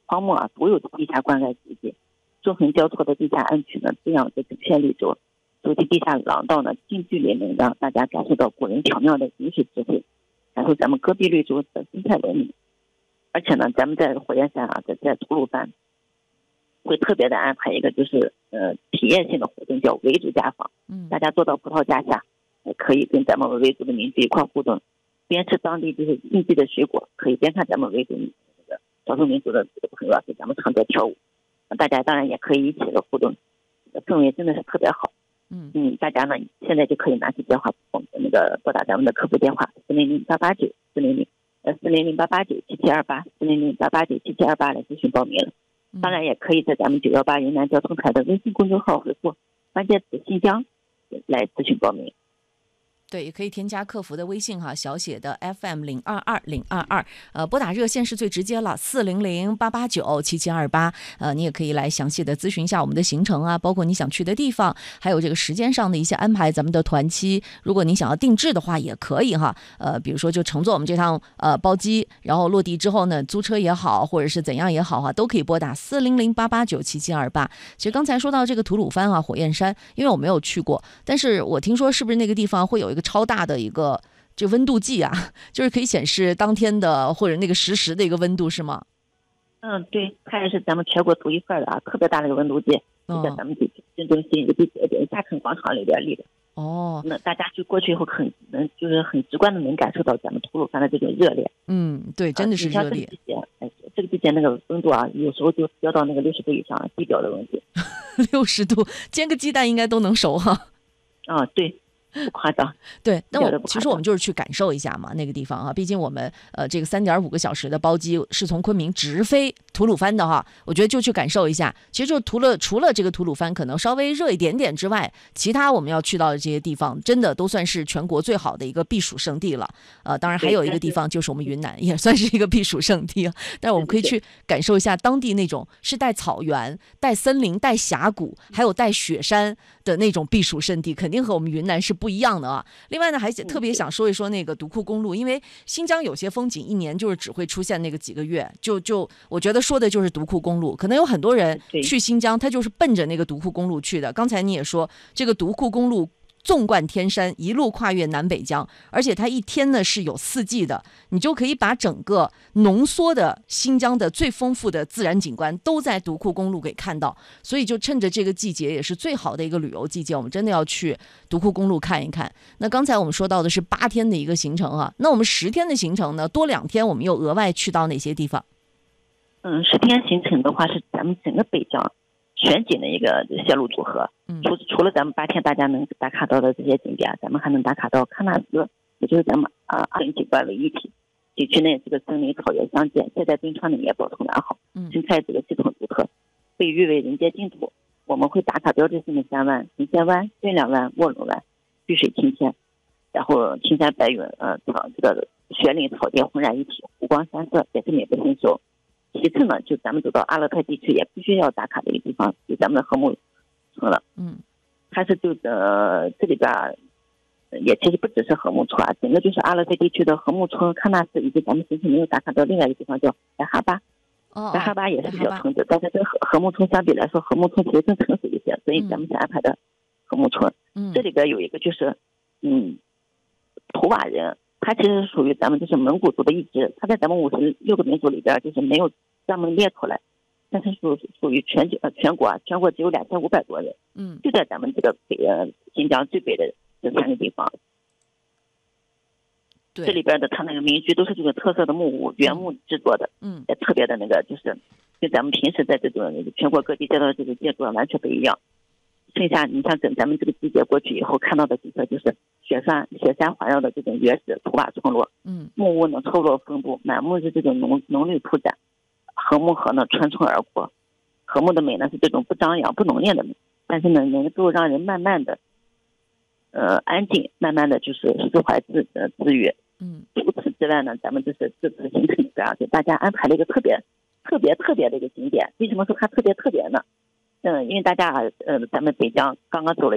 荒漠啊独有的地下灌溉体系，纵横交错的地下暗渠呢，滋养着整片绿洲。走进地下廊道呢，近距离能让大家感受到古人巧妙的饮水智慧，感受咱们戈壁绿洲的生态文明。而且呢，咱们在火焰山啊，在吐鲁番会特别的安排一个就是体验性的活动，叫维族家访。大家坐到葡萄架下，可以跟咱们维族的民族一块互动，边吃当地就是应季的水果，可以边看咱们维族这个少数民族的这个朋友啊给咱们唱歌跳舞。大家当然也可以一起的互动，氛围真的是特别好。大家呢现在就可以拿起电话那个拨打咱们的客服电话400-889-7728来咨询报名了。当然也可以在咱们918云南交通台的微信公众号回复关键词新疆来咨询报名。 对，也可以添加客服的微信哈，小写的 FM022022，拨打热线是最直接了，400-889-7728，你也可以来详细的咨询一下我们的行程啊，包括你想去的地方，还有这个时间上的一些安排，咱们的团期，如果你想要定制的话也可以哈，比如说就乘坐我们这趟包机，然后落地之后呢，租车也好，或者是怎样也好哈，都可以拨打400-889-7728。其实刚才说到这个吐鲁番啊，火焰山，因为我没有去过，但是我听说是不是那个地方会有一个超大的一个这温度计啊，就是可以显示当天的或者那个实时的一个温度是吗？ 对，它也是咱们全国独一份的啊，特别大的一个温度计，就在咱们市中心一个下城广场里边立的。那大家就过去以后就是很直观的能感受到咱们吐鲁番的这种热烈。 对，真的是热烈。 这个季节那个温度啊，有时候就飙到那个60度以上，地表的温度。 60度，煎个鸡蛋应该都能熟哈。 对。不夸张。 对，那其实我们就是去感受一下嘛，那个地方啊，毕竟我们这个3.5个小时的包机是从昆明直飞吐鲁番的哈，我觉得就去感受一下。其实就除了这个吐鲁番可能稍微热一点点之外，其他我们要去到的这些地方，真的都算是全国最好的一个避暑胜地了。当然还有一个地方就是我们云南，也算是一个避暑胜地，但是我们可以去感受一下当地那种是带草原、带森林、带峡谷，还有带雪山的那种避暑胜地，肯定和我们云南是不一样的啊。另外呢，还特别想说一说那个独库公路，因为新疆有些风景一年就是只会出现那个几个月，就我觉得说的就是独库公路。可能有很多人去新疆，他就是奔着那个独库公路去的。刚才你也说，这个独库公路纵贯天山，一路跨越南北疆，而且它一天呢是有4季的，你就可以把整个浓缩的新疆的最丰富的自然景观都在独库公路给看到。所以就趁着这个季节，也是最好的一个旅游季节，我们真的要去独库公路看一看。那刚才我们说到的是8天的一个行程啊，那我们10天的行程呢，多2天我们又额外去到哪些地方 ？10天行程的话是咱们整个北疆全景的一个线路组合。除了咱们8天大家能打卡到的这些景点，咱们还能打卡到喀纳斯，也就是咱们20景观为一体，景区内这个森林草原相间，现在冰川的也保存完好，生态这个系统独特，被誉为人间净土。我们会打卡标志性的3湾：神仙湾、月亮湾、卧龙湾，绿水青天，然后青山白云，这个雪岭草甸浑然一体，湖光山色也是美不胜收。其次呢，就咱们走到阿勒泰地区也必须要打卡的一个地方，就咱们的禾木村了。它是这里边也其实不只是禾木村啊，整个就是阿勒泰地区的禾木村、喀纳斯，以及咱们行程没有打卡到另外一个地方叫白哈巴。白哈巴也是比较城市，但是跟禾木村相比来说，禾木村其实更城市一些，所以咱们是安排的禾木村。这里边有一个就是图瓦人，他其实是属于咱们就是蒙古族的一支，他在咱们56个民族里边就是没有专门列出来，但是属于全国只有2500多人。就在咱们这个新疆最北的这3个地方。这里边的它那个民居都是这个特色的木屋，原木制作的，也特别的那个就是跟咱们平时在这种全国各地见到的这个建筑完全不一样。剩下你像咱们这个季节过去以后看到的景色，就是雪山环绕的这种原始土瓦村落，木屋呢错落分布，满目是这种浓绿铺展，禾木河呢穿村而过，禾木的美呢是这种不张扬不浓烈的美，但是呢能够让人慢慢的安静，慢慢的就是释怀自愈。除此之外呢，咱们就是这次行程里边给大家安排了一个特别的一个景点。为什么说它特别呢？因为大家咱们北疆刚刚走了